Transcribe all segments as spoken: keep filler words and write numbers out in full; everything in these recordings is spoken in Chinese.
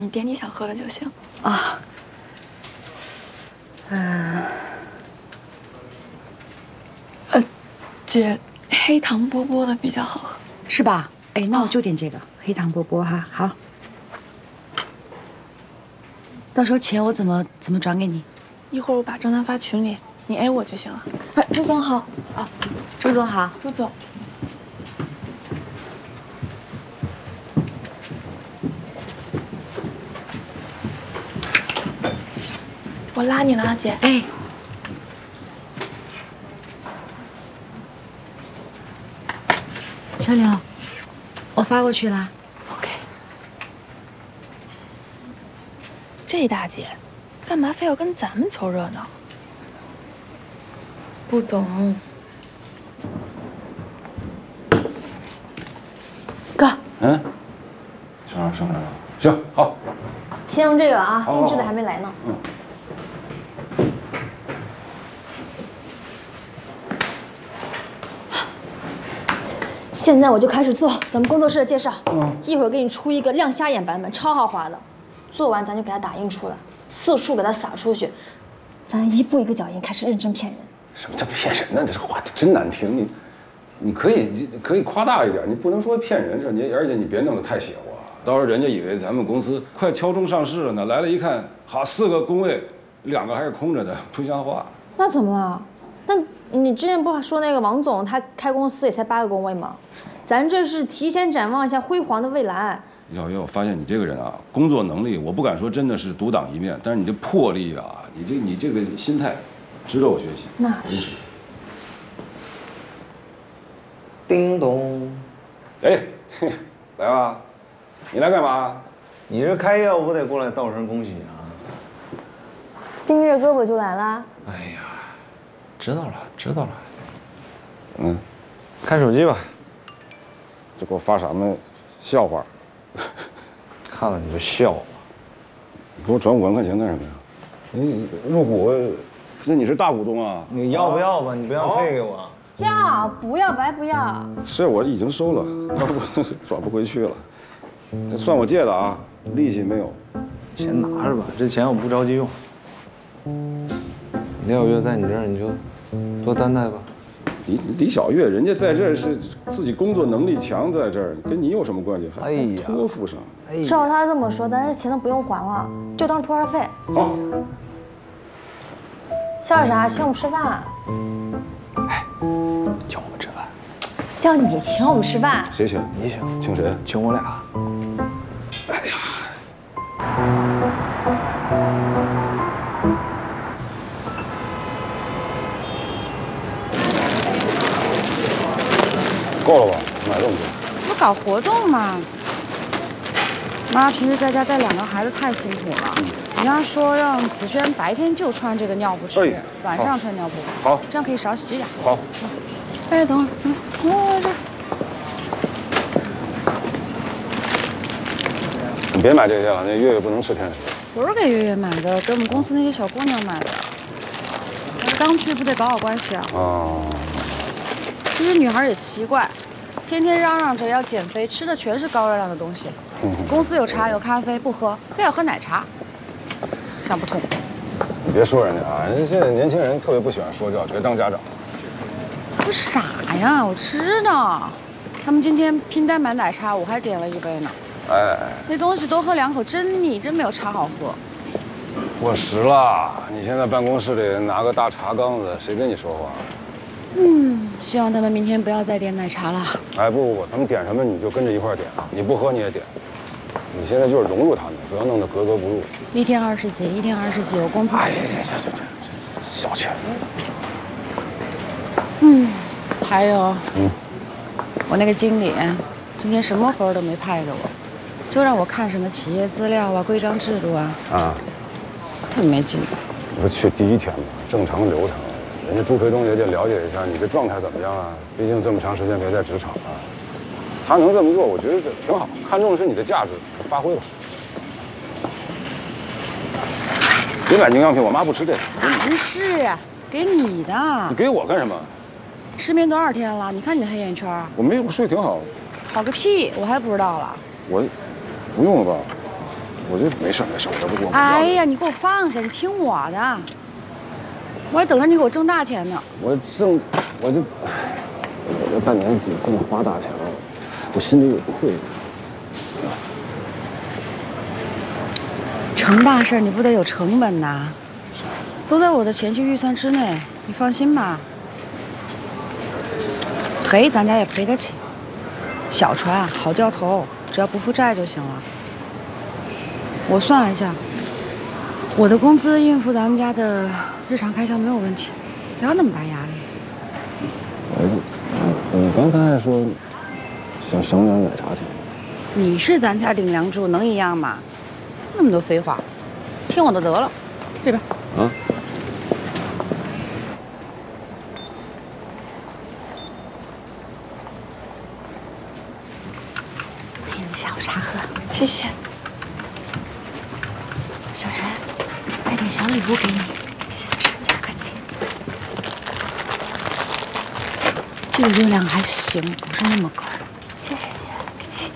你点你想喝的就行。 啊，嗯， 呃，姐，黑糖波波的比较好喝， 是吧？哎，那我就点这个、哦、黑糖波波哈。好，到时候钱我怎么怎么转给你？ 一会儿我把账单发群里，你 A 我就行了。 哎，朱总好。 啊，朱总好。 朱总。 我拉你了啊，姐。 哎，小柳，我发过去了。 OK。这大姐，干嘛非要跟咱们凑热闹？ 不懂。 哥。 嗯。上上上上，行好。 先用这个了啊，定制的还没来呢。 嗯。 现在我就开始做咱们工作室的介绍，嗯，一会儿给你出一个亮瞎眼版本，超豪华的。做完咱就给它打印出来，色素给它撒出去，咱一步一个脚印开始认真骗人。 什么叫骗人呢？这话真难听。你，你可以可以夸大一点，你不能说骗人这你，而且你别弄得太邪乎，到时候人家以为咱们公司快敲钟上市了呢，来了一看，好四个工位，两个还是空着的，不像话。 那怎么了？那。 你之前不说那个王总他开公司也才八个工位吗？咱这是提前展望一下辉煌的未来。 小月，我发现你这个人啊，工作能力我不敢说真的是独当一面，但是你这魄力啊，你这你这个心态，值得我学习。 那是。 叮咚， 哎，来吧，你来干嘛？ 你这开业务不得过来道声恭喜啊？ 丁月哥不就来了？ 哎呀。 知道了，知道了。 嗯， 看手机吧。 这给我发什么笑话？ 看了你就笑了。 你给我转五万块钱干什么呀？你入股，那你是大股东啊？ 你要不要吧？你不要退给我。 要不要白不要？ 是我已经收了，要不转不回去了。这算我借的啊，利息没有。 钱拿着吧，这钱我不着急用。李小月在你这儿，你就。 多担待吧， 李李小月，人家在这儿是自己工作能力强，在这儿跟你有什么关系？还托付上。 哎照他这么说，咱这钱都不用还了，就当托儿费。 好。 笑啥？请我们吃饭。 哎，请我们吃饭。 叫你请我们吃饭。 谁请？ 你请。 请谁？ 请我俩。 哎呀。 够了吧？买这么多？ 不搞活动嘛。妈平时在家带两个孩子太辛苦了。人家说让子轩白天就穿这个尿布去，晚上穿尿布。 好， 这样可以少洗点。 好。 哎，等会儿，嗯，我这。 你别买这些了，那月月不能吃甜食。 不是给月月买的，给我们公司那些小姑娘买的。刚去不得搞好关系啊。哦。 这些女孩也奇怪，天天嚷嚷着要减肥，吃的全是高热量的东西。嗯、公司有茶有咖啡不喝，非要喝奶茶，想不通。 你别说人家啊，人家现在年轻人特别不喜欢说教，觉得当家长。 不傻呀，我知道。他们今天拼单买奶茶，我还点了一杯呢。哎，那东西多喝两口真腻，真没有茶好喝。 过时了，你现在办公室里拿个大茶缸子，谁跟你说话？ 嗯，希望他们明天不要再点奶茶了。 哎，不不不，他们点什么你就跟着一块点，你不喝你也点。你现在就是融入他们，不要弄得格格不入。 一天二十几，一天二十几，我工资。 哎，行行行行，小钱。 嗯，还有，嗯，我那个经理今天什么活都没派给我，就让我看什么企业资料啊、规章制度啊。啊，特别没劲。 你不去第一天吗？正常流程。 人家朱培东也得了解一下你这状态怎么样啊？毕竟这么长时间没在职场了，他能这么做，我觉得这挺好。看重的是你的价值，发挥吧。别买营养品，我妈不吃这个。 不是，给你的。 你给我干什么？ 失眠多少天了？你看你的黑眼圈。 我没有，我睡挺好。 好个屁！我还不知道了。 我不用了吧？ 我这没事没事，我不我。 哎呀，你给我放下，你听我的，我还等着你给我挣大钱呢。 我挣，我就，我这半年几这么花大钱了，我心里有愧。 成大事你不得有成本呐？都在我的前期预算之内，你放心吧。赔咱家也赔得起，小船好掉头，只要不负债就行了。我算了一下，我的工资应付咱们家的日常开销没有问题，不要那么大压力。 我，你刚才还说想省点奶茶钱。 你是咱家顶梁柱，能一样吗？那么多废话，听我的得了。这边啊。 陪你下午茶喝， 谢谢。 小陈，带点小礼物给你，谢谢人家客气。这个热量还行，不是那么高。谢谢谢，客气。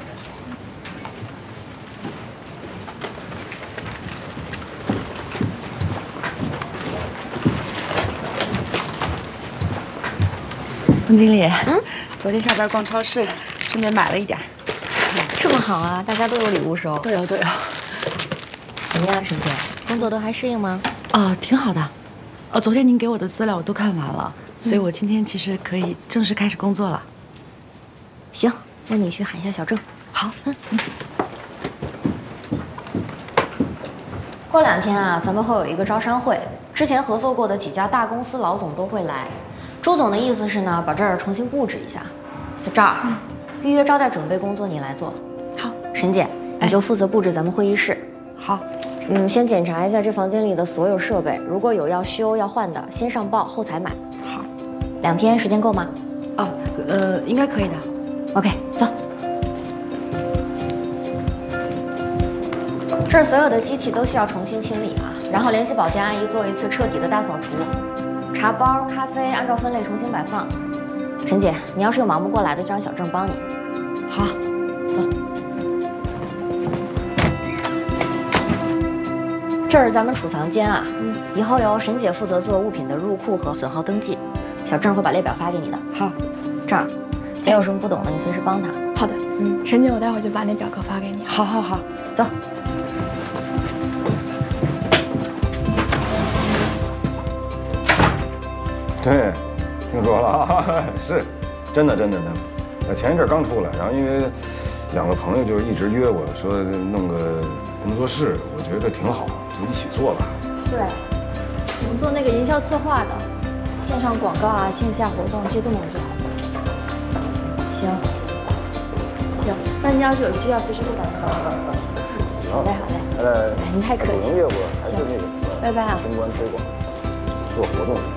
温经理，嗯，昨天下班逛超市，顺便买了一点。 这么好啊，大家都有礼物收。 对哦对哦。 怎么样，沈姐，工作都还适应吗？ 哦，挺好的。哦，昨天您给我的资料我都看完了，所以我今天其实可以正式开始工作了。 行，那你去喊一下小郑。 好，嗯嗯。 过两天啊，咱们会有一个招商会，之前合作过的几家大公司老总都会来。朱总的意思是呢，把这儿重新布置一下。就这儿，预约招待准备工作你来做。 好， 沈姐，你就负责布置咱们会议室。 好。 嗯，先检查一下这房间里的所有设备，如果有要修要换的，先上报后采买。 好。 两天时间够吗？ 哦，呃，应该可以的。 OK， 走。这儿所有的机器都需要重新清理啊，然后联系保洁阿姨做一次彻底的大扫除。茶包、咖啡按照分类重新摆放。沈姐，你要是有忙不过来的，就让小郑帮你。 好， 走。这是咱们储藏间啊，嗯，以后由沈姐负责做物品的入库和损耗登记，小郑会把列表发给你的。 好， 这儿，姐有什么不懂的，你随时帮他。 好的，嗯，沈姐，我待会儿就把那表格发给你。 好，好，好， 走。 对，听说了啊，是，真的，真的，真的。呃，前一阵刚出来，然后因为两个朋友就一直约我说弄个工作室，我觉得挺好，就一起做吧。 对，我们做那个营销策划的，线上广告啊，线下活动这都能做。行，行，那你要是有需要，随时给我打电话。好嘞，好嘞。 呃， 您太客气了。 业务还是那个， 拜拜啊。 公关推广，做活动。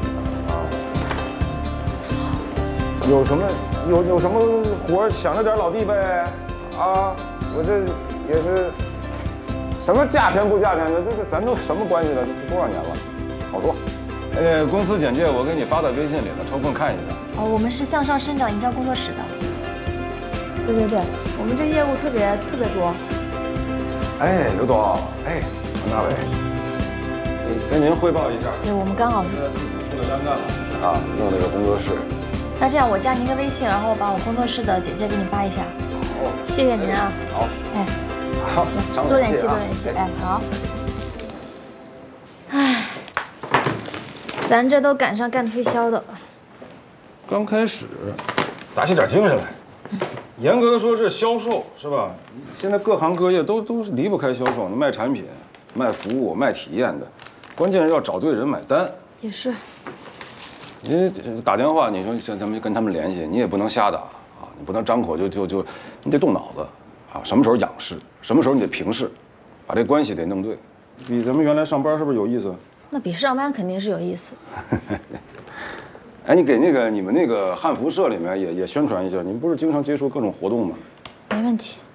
有什么有有什么活想着点老弟呗，啊，我这也是什么价钱不价钱的，这个咱都什么关系了？这多少年了，好说。呃，公司简介我给你发在微信里了，抽空看一下。 哦，我们是向上生长营销工作室的。对对对，我们这业务特别特别多。 哎，刘总，哎，王大伟，跟您汇报一下。 对，我们刚好现在自己出了单干了啊，弄了个工作室。 那这样，我加您的微信，然后把我工作室的简介给你发一下。 好， 谢谢您啊。 好， 哎， 好， 行，多联系多联系。哎，好。哎，咱这都赶上干推销的了。 刚开始，打起点精神来。严格说是销售是吧？现在各行各业都都是离不开销售，卖产品、卖服务、卖体验的，关键是要找对人买单。 也是。 你打电话，你说像咱们跟他们联系，你也不能瞎打啊，你不能张口就就就，你得动脑子啊。什么时候仰视，什么时候你得平视，把这关系得弄对。比咱们原来上班是不是有意思？ 那比上班肯定是有意思。 哎，你给那个你们那个汉服社里面也也宣传一下，你们不是经常接触各种活动吗？ 没问题。